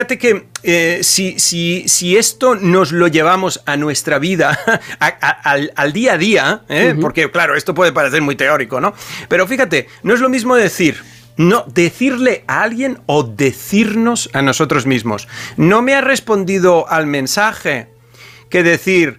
Fíjate que si esto nos lo llevamos a nuestra vida, al día a día, porque claro, esto puede parecer muy teórico, ¿no? Pero fíjate, no es lo mismo decirle a alguien o decirnos a nosotros mismos. No me ha respondido al mensaje que decir,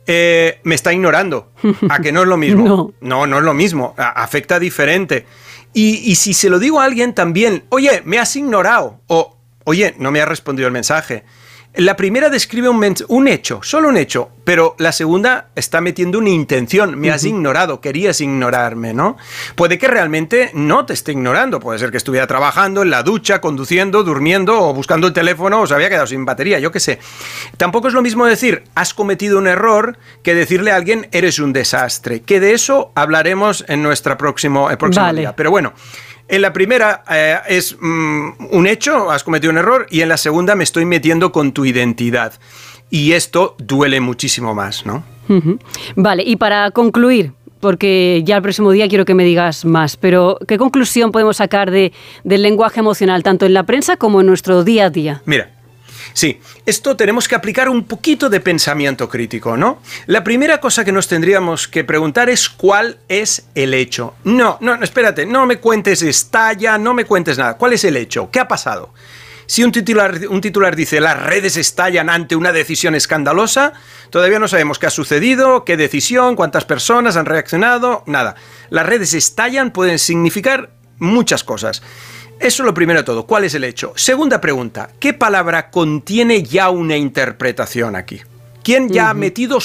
me está ignorando. ¿A que no es lo mismo? No es lo mismo. Afecta diferente. Y si se lo digo a alguien también, oye, me has ignorado, o oye, no me has respondido el mensaje. La primera describe un hecho, solo un hecho, pero la segunda está metiendo una intención. Me has ignorado, querías ignorarme, ¿no? Puede que realmente no te esté ignorando. Puede ser que estuviera trabajando en la ducha, conduciendo, durmiendo o buscando el teléfono o se había quedado sin batería, yo qué sé. Tampoco es lo mismo decir, has cometido un error, que decirle a alguien, eres un desastre. Que de eso hablaremos en el próximo día. Pero bueno, en la primera es un hecho, has cometido un error, y en la segunda me estoy metiendo con tu identidad. Y esto duele muchísimo más, ¿no? Vale, y para concluir, porque ya el próximo día quiero que me digas más, pero ¿qué conclusión podemos sacar del lenguaje emocional, tanto en la prensa como en nuestro día a día? Mira, sí, esto tenemos que aplicar un poquito de pensamiento crítico, ¿no? La primera cosa que nos tendríamos que preguntar es ¿cuál es el hecho? No, espérate, no me cuentes estalla, no me cuentes nada. ¿Cuál es el hecho? ¿Qué ha pasado? Si un titular dice las redes estallan ante una decisión escandalosa, todavía no sabemos qué ha sucedido, qué decisión, cuántas personas han reaccionado, nada. Las redes estallan pueden significar muchas cosas. Eso es lo primero de todo. ¿Cuál es el hecho? Segunda pregunta. ¿Qué palabra contiene ya una interpretación aquí? ¿Quién ya ha metido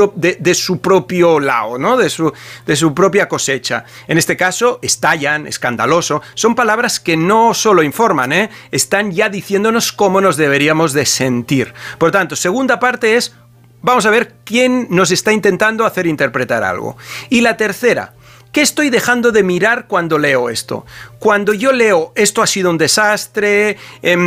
de su propio lado, ¿no? de su propia cosecha? En este caso, estallan, escandaloso. Son palabras que no solo informan, están ya diciéndonos cómo nos deberíamos de sentir. Por tanto, segunda parte es, vamos a ver quién nos está intentando hacer interpretar algo. Y la tercera, ¿qué estoy dejando de mirar cuando leo esto? Cuando yo leo, esto ha sido un desastre,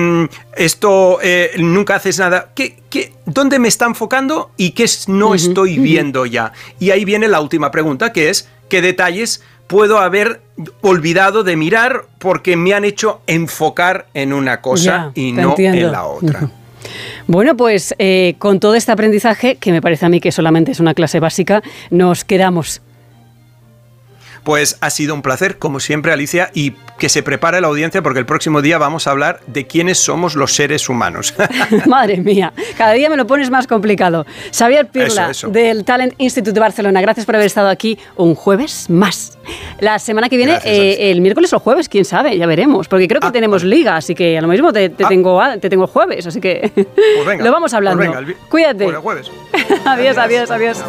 nunca haces nada, ¿dónde me está enfocando y qué no estoy viendo ya? Y ahí viene la última pregunta, que es, ¿qué detalles puedo haber olvidado de mirar porque me han hecho enfocar en una cosa y no en la otra? Bueno, pues con todo este aprendizaje, que me parece a mí que solamente es una clase básica, nos quedamos. Pues ha sido un placer, como siempre, Alicia, y que se prepare la audiencia porque el próximo día vamos a hablar de quiénes somos los seres humanos. Madre mía, cada día me lo pones más complicado. Xavier Pirla, del Talent Institute de Barcelona, gracias por haber estado aquí un jueves más. La semana que viene, el miércoles o jueves, quién sabe, ya veremos, porque creo que tenemos liga, así que a lo mismo te tengo el jueves, así que pues venga, lo vamos hablando. Pues venga, cuídate. Pues el jueves. Adiós.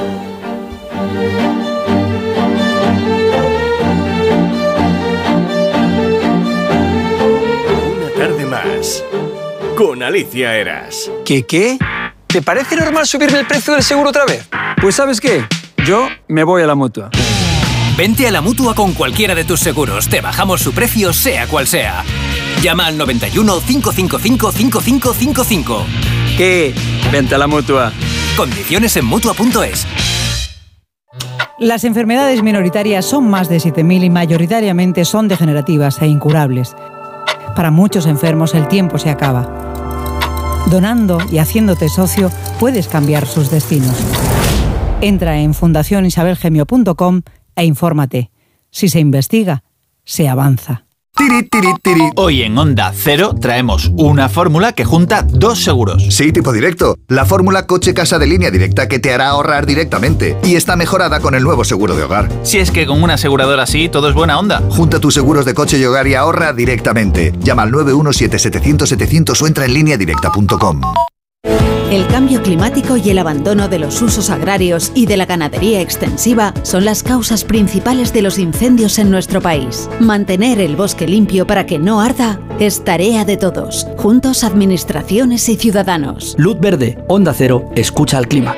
Tarde más con Alicia Eras. ¿Qué? ¿Te parece normal subirme el precio del seguro otra vez? Pues ¿sabes qué? Yo me voy a la Mutua. Vente a la Mutua con cualquiera de tus seguros. Te bajamos su precio, sea cual sea. Llama al 91 555 5555. ¿Qué? Vente a la Mutua. Condiciones en Mutua.es. Las enfermedades minoritarias son más de 7.000 y mayoritariamente son degenerativas e incurables. Para muchos enfermos el tiempo se acaba. Donando y haciéndote socio puedes cambiar sus destinos. Entra en fundacionisabelgemio.com e infórmate. Si se investiga, se avanza. Hoy en Onda Cero traemos una fórmula que junta dos seguros. Sí, tipo directo. La fórmula coche-casa de Línea Directa que te hará ahorrar directamente. Y está mejorada con el nuevo seguro de hogar. Si es que con una aseguradora así todo es buena onda. Junta tus seguros de coche y hogar y ahorra directamente. Llama al 917-700-700 o entra en lineadirecta.com. El cambio climático y el abandono de los usos agrarios y de la ganadería extensiva son las causas principales de los incendios en nuestro país. Mantener el bosque limpio para que no arda es tarea de todos, juntos administraciones y ciudadanos. Luz verde, Onda Cero, escucha al clima.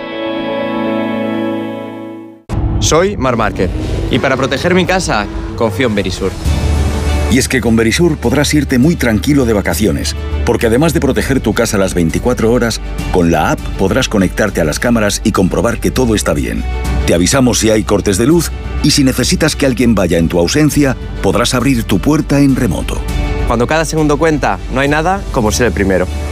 Soy Marc Márquez y para proteger mi casa confío en Verisur. Y es que con Verisur podrás irte muy tranquilo de vacaciones, porque además de proteger tu casa las 24 horas, con la app podrás conectarte a las cámaras y comprobar que todo está bien. Te avisamos si hay cortes de luz y si necesitas que alguien vaya en tu ausencia, podrás abrir tu puerta en remoto. Cuando cada segundo cuenta, no hay nada como ser el primero.